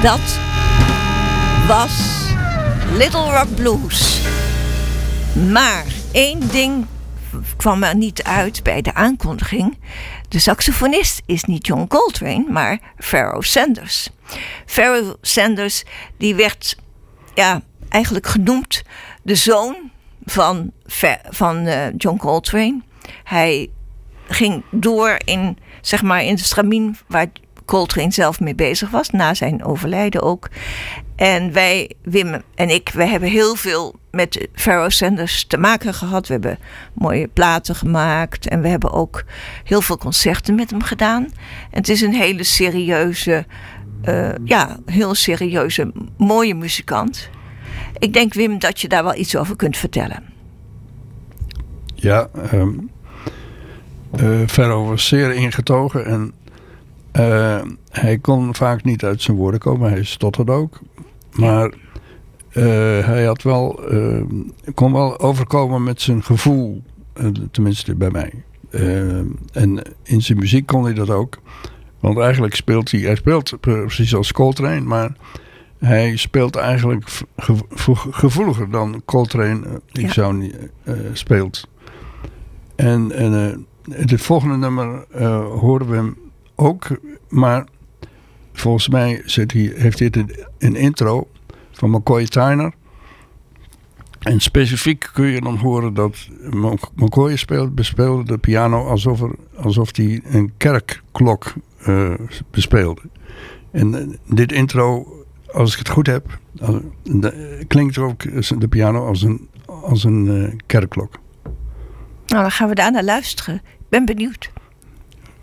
Dat was Little Rock Blues. Maar één ding kwam er niet uit bij de aankondiging. De saxofonist is niet John Coltrane, maar Pharoah Sanders. Pharoah Sanders die werd eigenlijk genoemd de zoon van John Coltrane. Hij ging door in de stramien waar Coltrane zelf mee bezig was, na zijn overlijden ook. En wij, Wim en ik, wij hebben heel veel met Pharoah Sanders te maken gehad. We hebben mooie platen gemaakt en we hebben ook heel veel concerten met hem gedaan. En het is een hele serieuze, mooie muzikant. Ik denk, Wim, dat je daar wel iets over kunt vertellen. Ja, Pharoah was zeer ingetogen en hij kon vaak niet uit zijn woorden komen. Hij stotterde ook. Maar hij had kon wel overkomen met zijn gevoel. Tenminste bij mij. En in zijn muziek kon hij dat ook. Want eigenlijk speelt hij precies als Coltrane. Maar hij speelt eigenlijk gevoeliger dan Coltrane speelt. En het volgende nummer hoorden we hem ook, maar volgens mij heeft hij een intro van McCoy Tyner. En specifiek kun je dan horen dat McCoy bespeelde de piano alsof hij een kerkklok bespeelde. En dit intro, als ik het goed heb, klinkt ook de piano als een kerkklok. Nou, dan gaan we daar naar luisteren. Ik ben benieuwd.